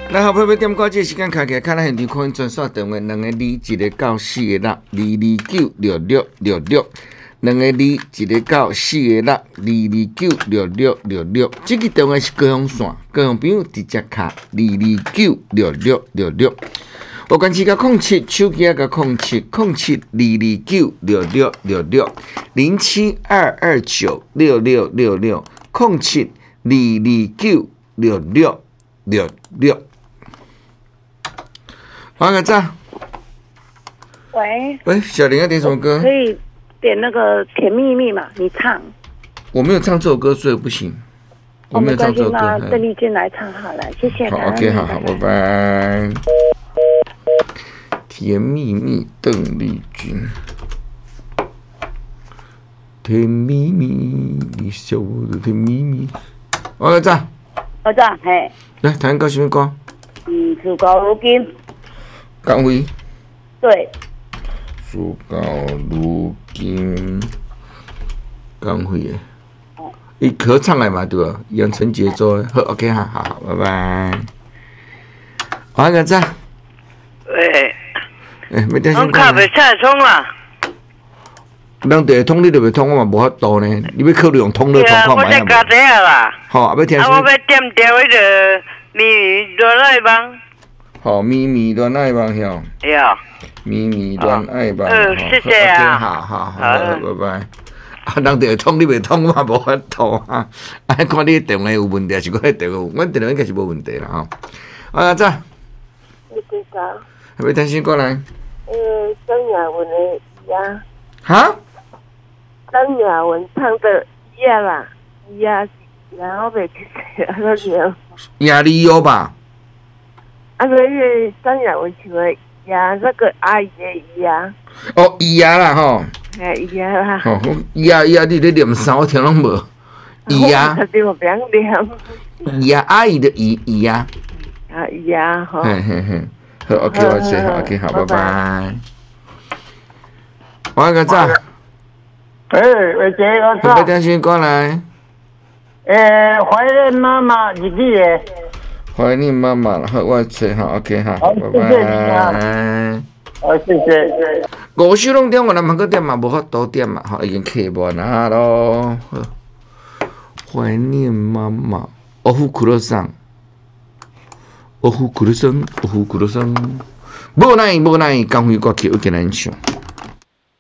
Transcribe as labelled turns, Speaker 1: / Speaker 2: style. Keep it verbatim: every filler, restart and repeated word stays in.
Speaker 1: 来，后尾要点歌，这时间开起来，看咱现场可以专线电话，两个二，一个到四个六，二二九六六六六，两个二，一个到四个六，二二九六六六六。这个电话是高雄线，高雄朋友直接卡二二九六六六六。有关系甲空七，手机啊甲空七，空七二二九六六六六，零七二二九六六六六，空七二二九六六六六。黄个赞。
Speaker 2: 喂。
Speaker 1: 喂，小林要点什么歌？
Speaker 2: 可以点那个《甜蜜蜜》嘛？你唱。
Speaker 1: 我没有唱这首歌，所以不行。我没有唱这首歌。
Speaker 2: 那邓丽君来唱好了，谢谢。
Speaker 1: 好 ，OK， 好好，拜拜。甜蜜蜜，邓丽君。甜蜜蜜，你笑的甜蜜蜜。黄个赞。
Speaker 2: 我赞，嘿。
Speaker 1: 来，谈歌什么歌？
Speaker 2: 嗯，自到如今。
Speaker 1: 港辉。
Speaker 2: 对。
Speaker 1: 自到如今，港辉的。哦。伊合唱的嘛，对吧？杨陈杰做的。好 ，OK 哈，好好，拜拜。黄个赞。
Speaker 3: 喂。
Speaker 1: 诶、欸，要点
Speaker 3: 先讲。我卡袂插通啦。
Speaker 1: 人地通你就袂通，我嘛无法度呢。你要考虑用通你通看买啊？
Speaker 3: 我在家底啊啦。
Speaker 1: 好、哦，要听。
Speaker 3: 啊，我要点调迄个咪咪乱爱帮。
Speaker 1: 好，咪咪乱爱帮晓。
Speaker 3: 呀。
Speaker 1: 咪咪乱爱帮。
Speaker 3: 嗯，谢谢啊。
Speaker 1: 好好好，拜拜。啊，人地通你袂通，我嘛无法度啊。啊，看你电话有问题，还是我电话？阮电话应该是无问题啦吼。啊，怎？
Speaker 4: 你几高？
Speaker 1: 要听先过来。
Speaker 4: 呃，张雅文的呀。
Speaker 1: 哈？
Speaker 4: 张雅文唱的呀啦呀，然后袂记得啊个名。
Speaker 1: 亚丽优吧。
Speaker 4: 啊，那个张雅文唱的呀，那个阿姨的呀。
Speaker 1: 哦，伊呀啦吼。
Speaker 4: 哎，伊呀啦。
Speaker 1: 哦，伊呀伊呀，你咧念啥？我听拢无。伊呀。
Speaker 4: 我对我不要念。
Speaker 1: 伊呀，阿姨的伊伊呀。
Speaker 4: 啊伊呀，好。
Speaker 1: 嘿嘿嘿。好 ，OK， 我知好 ，OK， 好，拜拜。我个赞。
Speaker 5: 哎，伟杰，我赞。
Speaker 1: 要点先过来。
Speaker 5: 诶，怀念妈妈，日记诶。
Speaker 1: 怀念妈妈，好，我知好 ，OK， 好，拜拜。
Speaker 5: 好，谢谢。
Speaker 1: 五首拢点，我男朋友点嘛，无法度点嘛，好，已经客满啊咯。怀念妈妈，欧夫苦乐桑。欧夫苦乐桑，欧夫苦乐桑。无奈无奈，江辉歌曲要给咱唱。